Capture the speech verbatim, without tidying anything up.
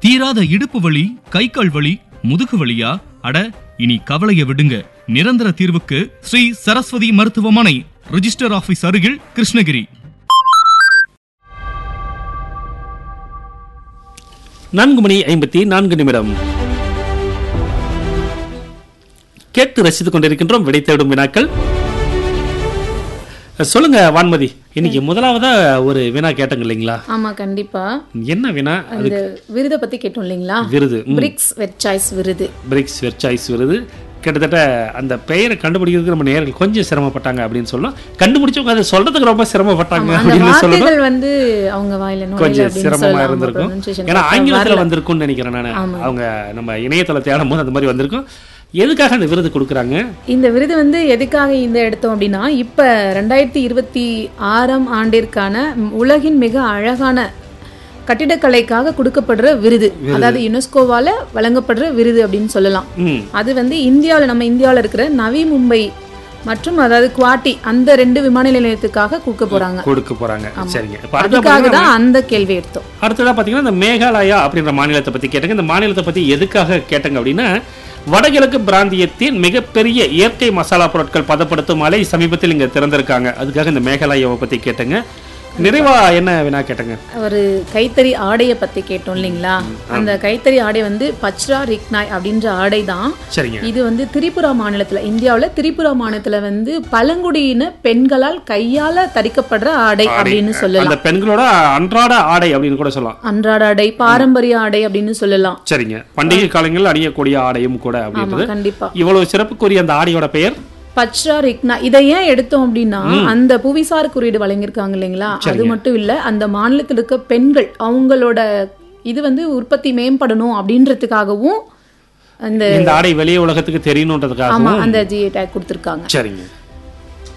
தீராத இடுப்பு வலி, கை கால் வலி, முதுகு வலியா? அட இனி கவலைய விடுங்க. நிரந்தர தீர்வுக்கு ஸ்ரீ சரஸ்வதி மருத்துவமனை, ரிஜிஸ்டர் ஆபீஸ் அருகில், கிருஷ்ணகிரி. நான்கு மணி ஐம்பத்தி நான்கு நிமிடம் கேட்டு ரசித்துக் கொண்டிருக்கின்றோம் விடை தேடும் வினாக்கள். சொல்லுங்க வான்மதி, இன்னைக்கு முதலாவதா ஒரு வினா கேட்டங்க இல்லைங்களா? ஆமா, கண்டிப்பா. என்ன வினா? அந்த விருதை பத்தி கேட்டோம் இல்லைங்களா? விருது, பிரிக்ஸ் வெர்சாய்ஸ் விருது. பிரிக்ஸ் வெர்சாய்ஸ் விருது கிட்டத்தட்ட அந்த பெயரை கண்டுபிடிக்கிறதுக்கு நம்ம நேர்கள் கொஞ்சம் சிரமப்பட்டாங்க அப்படின்னு சொல்லலாம். கண்டுபிடிச்சவங்க அதை சொல்றதுக்கு ரொம்ப சிரமப்பட்டாங்க அப்படின்னு சொல்லலாம். வந்து அவங்க வாயில கொஞ்சம் சிரமமா இருந்திருக்கும். ஏன்னா ஆங்கிலத்துல வந்திருக்கும்னு நினைக்கிறேன் நான். அவங்க நம்ம இணையதள தேடும் போது அந்த மாதிரி வந்திருக்கும். எதுக்காக அந்த விருது கொடுக்குறாங்க? இந்த விருது வந்து எதுக்காக இந்த எடுத்தோம் அப்படின்னா, இப்ப ரெண்டாயிரத்தி இருபத்தி ஆறாம் ஆண்டிற்கான உலகின் மிக அழகான கட்டிடக்கலைக்காக கொடுக்கப்படுற விருது, அதாவது யுனெஸ்கோவால வழங்கப்படுற விருது அப்படின்னு சொல்லலாம். அது வந்து இந்தியாவில், நம்ம இந்தியாவில் இருக்கிற நவி மும்பை மற்றும் அதாவது குவாட்டி அந்த ரெண்டு விமான நிலையத்துக்காக கொடுக்க போறாங்க கொடுக்க போறாங்க சரிங்க. அதுக்காக தான் அந்த கேள்வி எடுத்தோம். அடுத்ததா பாத்தீங்கன்னா இந்த மேகாலயா அப்படின்ற மாநிலத்தை பத்தி கேட்டங்க. இந்த மாநிலத்தை பத்தி எதுக்காக கேட்டங்க அப்படின்னா, வடகிழக்கு பிராந்தியத்தின் மிகப்பெரிய இயற்கை மசாலா பொருட்கள் பதப்படுத்தும் ஆலை சமீபத்தில் இங்க திறந்திருக்காங்க. அதுக்காக இந்த மேகாலயாவை பத்தி கேட்டங்க. நிறைவா என்ன வினா கேட்டங்க? ஒரு கைத்தறி ஆடையை பத்தி கேட்டோம் இல்லைங்களா? அந்த கைத்தறி ஆடை வந்து பச்ரா ரிக்னாய் அப்படின்ற ஆடை தான். இது வந்து திரிபுரா மாநிலத்துல, இந்தியாவுல திரிபுரா மாநிலத்துல வந்து பழங்குடியின பெண்களால் கையால தரிக்கப்படுற ஆடை அப்படின்னு சொல்லலாம். அந்த பெண்களோட அன்றாட ஆடை அப்படின்னு கூட சொல்லலாம். அன்றாட ஆடை, பாரம்பரிய ஆடை அப்படின்னு சொல்லலாம். சரிங்க. பண்டிகை காலங்களில் அணியக்கூடிய ஆடையும் கூட அப்படின்றது. கண்டிப்பா. இவ்வளவு சிறப்புக்குரிய அந்த ஆடையோட பெயர் பச்ரா ரிக்னா. இதை ஏன் எடுத்தோம் அப்படின்னா, அந்த புவிசார் குறியீடு வழங்கியிருக்காங்க இல்லைங்களா? அது மட்டும் இல்ல, அந்த மாநிலத்தில் இருக்க பெண்கள் அவங்களோட இது வந்து உற்பத்தி மேம்படணும் அப்படின்றதுக்காகவும் அந்த ஆடை வெளியே உலகத்துக்கு தெரியணுன்றதுக்காக அந்த ஜிஐ டேக் கொடுத்திருக்காங்க. சரிங்க.